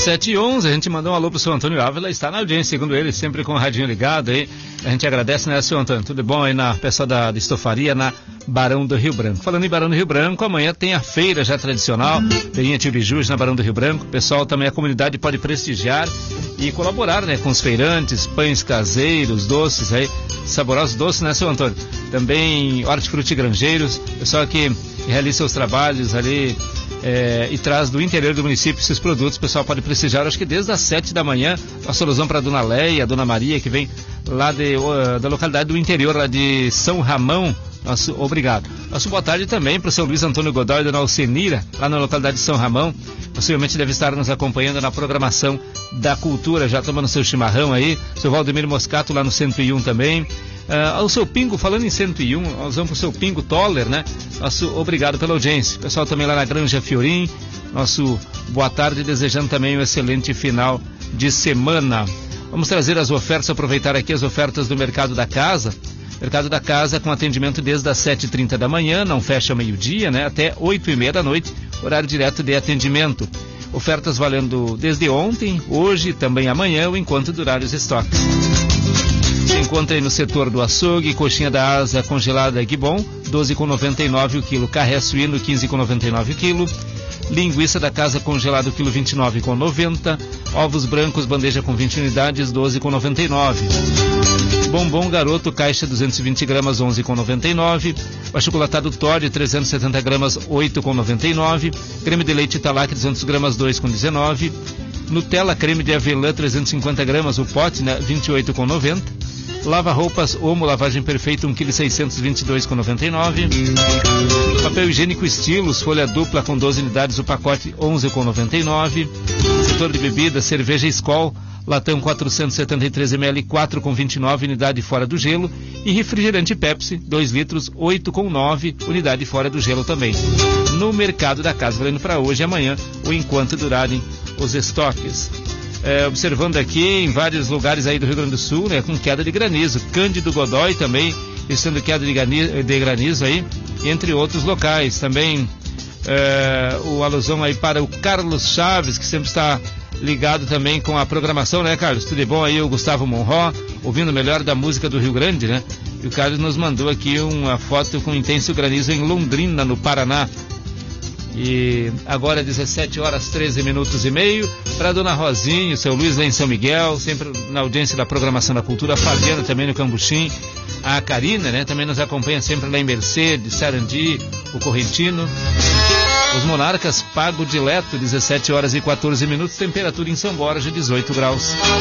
7h11, a gente mandou um alô pro seu Antônio Ávila, está na audiência, segundo ele, sempre com o radinho ligado aí. A gente agradece, né, seu Antônio? Tudo bom aí na pessoa da estofaria na Barão do Rio Branco. Falando em Barão do Rio Branco, amanhã tem a feira já tradicional, feirinha Tio Bijus na Barão do Rio Branco. O pessoal também, a comunidade pode prestigiar e colaborar, né, com os feirantes, pães caseiros, doces aí, saborosos doces, né, seu Antônio? Também hortifruti grangeiros, pessoal que realiza seus trabalhos ali e traz do interior do município esses produtos. O pessoal pode prestigiar, acho que desde as 7 da manhã, nossa alusão para a Dona Leia, a Dona Maria, que vem lá da localidade do interior, lá de São Ramão. Nosso obrigado. Nosso boa tarde também para o seu Luiz Antônio Godoy e Dona Alcenira, lá na localidade de São Ramão. Possivelmente deve estar nos acompanhando na programação da cultura, já tomando seu chimarrão aí. Seu Valdemiro Moscato lá no 101 também. Ao seu Pingo, falando em 101, nós vamos para o seu Pingo Toller, né? Nosso obrigado pela audiência. Pessoal também lá na Granja Fiorim, nosso boa tarde, desejando também um excelente final de semana. Vamos trazer as ofertas, aproveitar aqui as ofertas do Mercado da Casa. Mercado da Casa com atendimento desde as 7h30 da manhã, não fecha meio-dia, né? Até 8h30 da noite, horário direto de atendimento. Ofertas valendo desde ontem, hoje e também amanhã, enquanto durar os estoques. Se encontra aí no setor do açougue, coxinha da asa congelada Guibon, 12,99 o quilo. Carré suíno, 15,99 o quilo. Linguiça da casa congelada, o quilo 29,90. Ovos brancos, bandeja com 20 unidades, 12,99. Bombom Garoto, caixa 220 gramas, 11,99. Achocolatado Toddy, 370 gramas, 8,99. Creme de leite Italac, 200 gramas, 2,19. Nutella creme de avelã, 350 gramas, o pote, né, 28,90. Lava-roupas Omo, lavagem perfeita, 1,622,99 kg. Papel higiênico Estilos, folha dupla com 12 unidades, o pacote 11,99. Setor de bebidas, cerveja Skol, latão 473 ml, 4,29, unidade fora do gelo. E refrigerante Pepsi, 2 litros, 8,9, unidade fora do gelo também. No Mercado da Casa, valendo para hoje e amanhã, ou enquanto durarem os estoques. Observando aqui em vários lugares aí do Rio Grande do Sul, né, com queda de granizo. Cândido Godói também, estando queda de granizo aí, entre outros locais. Também o alusão aí para o Carlos Chaves, que sempre está ligado também com a programação, né, Carlos? Tudo bom aí, o Gustavo Monró, ouvindo o melhor da música do Rio Grande, né? E o Carlos nos mandou aqui uma foto com intenso granizo em Londrina, no Paraná. E agora 17h13:30 para a Dona Rosinha, o seu Luiz lá em São Miguel, sempre na audiência da programação da cultura, a Fabiana também no Cambuchim, a Karina, né, também nos acompanha sempre lá em Mercedes, Sarandi, o Correntino. Os Monarcas, Pago Dileto, 17h14, temperatura em São Borja, 18 graus.